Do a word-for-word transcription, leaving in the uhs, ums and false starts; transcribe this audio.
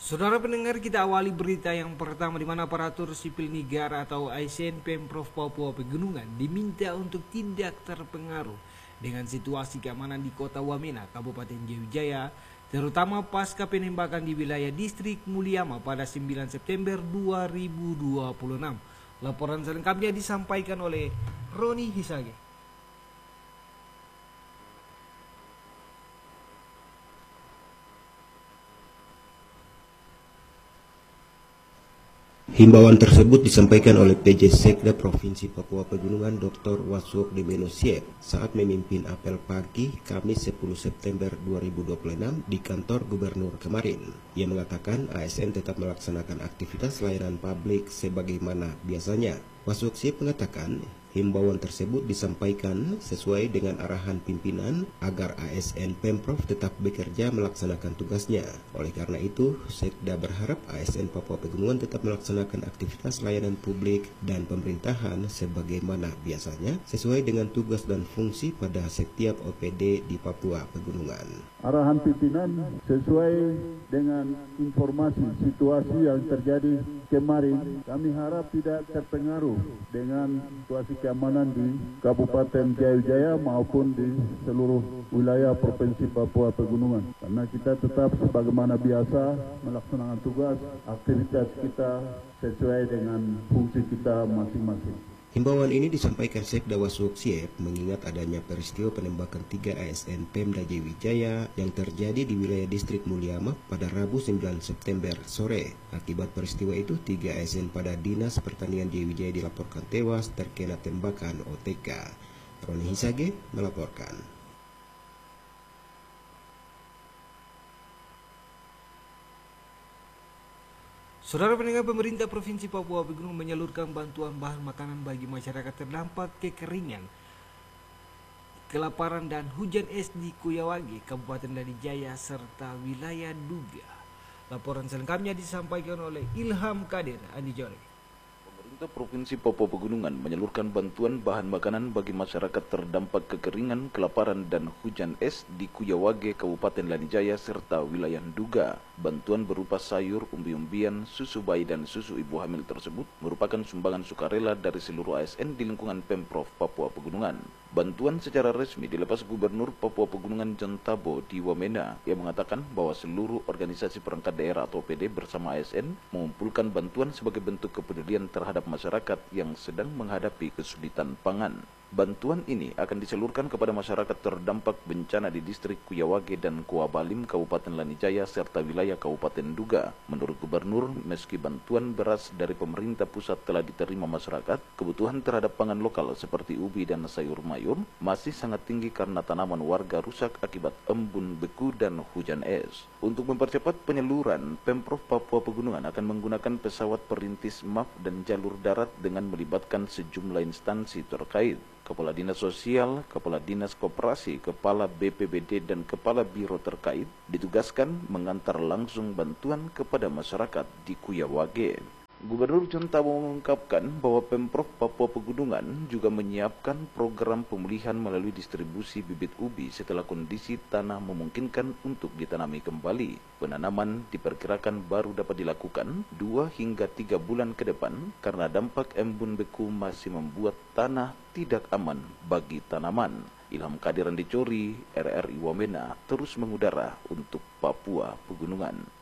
Saudara pendengar, kita awali berita yang pertama di mana aparatur sipil negara atau A S N Pemprov Papua Pegunungan diminta untuk tidak terpengaruh dengan situasi keamanan di Kota Wamena, Kabupaten Jayapura, terutama pasca penembakan di wilayah distrik Muliama pada sembilan September dua ribu dua puluh enam. Laporan selengkapnya disampaikan oleh Roni Hisage. Himbauan tersebut disampaikan oleh P J Sekda Provinsi Papua Pegunungan Doktor Wasuk Dimeno-Siep saat memimpin apel pagi Kamis sepuluh September dua ribu dua puluh enam di kantor gubernur kemarin. Ia mengatakan A S N tetap melaksanakan aktivitas layanan publik sebagaimana biasanya. Wasuk Siep mengatakan himbauan tersebut disampaikan sesuai dengan arahan pimpinan agar A S N Pemprov tetap bekerja melaksanakan tugasnya. Oleh karena itu, Sekda berharap A S N Papua Pegunungan tetap melaksanakan aktivitas layanan publik dan pemerintahan sebagaimana biasanya sesuai dengan tugas dan fungsi pada setiap O P D di Papua Pegunungan. Arahan pimpinan sesuai dengan informasi situasi yang terjadi kemarin, kami harap tidak terpengaruh dengan situasi keamanan di Kabupaten Jayapura maupun di seluruh wilayah Provinsi Papua Pegunungan. Karena kita tetap sebagaimana biasa melaksanakan tugas, aktivitas kita sesuai dengan fungsi kita masing-masing. Himbauan ini disampaikan Sekda Wasuk Siep mengingat adanya peristiwa penembakan tiga A S N Pemda Jayapura yang terjadi di wilayah distrik Muliama pada Rabu sembilan September sore. Akibat peristiwa itu, tiga A S N pada Dinas Pertanian Jayapura dilaporkan tewas terkena tembakan O T K. Roni Hisage melaporkan. Saudara pendengar, pemerintah Provinsi Papua Pegunungan menyalurkan bantuan bahan makanan bagi masyarakat terdampak kekeringan, kelaparan dan hujan es di Kuyawage, Kabupaten Lanijaya serta wilayah Duga. Laporan selengkapnya disampaikan oleh Ilham Kadir Andi Jore. Pemerintah Provinsi Papua Pegunungan menyalurkan bantuan bahan makanan bagi masyarakat terdampak kekeringan, kelaparan dan hujan es di Kuyawage, Kabupaten Lanijaya serta wilayah Duga. Bantuan berupa sayur, umbi-umbian, susu bayi dan susu ibu hamil tersebut merupakan sumbangan sukarela dari seluruh A S N di lingkungan Pemprov Papua Pegunungan. Bantuan secara resmi dilepas Gubernur Papua Pegunungan John Tabo di Wamena. Ia mengatakan bahwa seluruh organisasi perangkat daerah atau O P D bersama A S N mengumpulkan bantuan sebagai bentuk kepedulian terhadap masyarakat yang sedang menghadapi kesulitan pangan. Bantuan ini akan disalurkan kepada masyarakat terdampak bencana di distrik Kuyawage dan Kuabalim, Kabupaten Lanijaya serta wilayah Kabupaten Duga. Menurut Gubernur, meski bantuan beras dari pemerintah pusat telah diterima masyarakat, kebutuhan terhadap pangan lokal seperti ubi dan sayur mayur masih sangat tinggi karena tanaman warga rusak akibat embun beku dan hujan es. Untuk mempercepat penyaluran, Pemprov Papua Pegunungan akan menggunakan pesawat perintis M A F dan jalur darat dengan melibatkan sejumlah instansi terkait. Kepala Dinas Sosial, Kepala Dinas Koperasi, Kepala B P B D dan Kepala Biro terkait ditugaskan mengantar langsung bantuan kepada masyarakat di Kuyawage. Gubernur John Tabo mengungkapkan bahwa Pemprov Papua Pegunungan juga menyiapkan program pemulihan melalui distribusi bibit ubi setelah kondisi tanah memungkinkan untuk ditanami kembali. Penanaman diperkirakan baru dapat dilakukan dua hingga tiga bulan ke depan karena dampak embun beku masih membuat tanah tidak aman bagi tanaman. Ilham Kadiran Dicori, R R I Wamena, terus mengudara untuk Papua Pegunungan.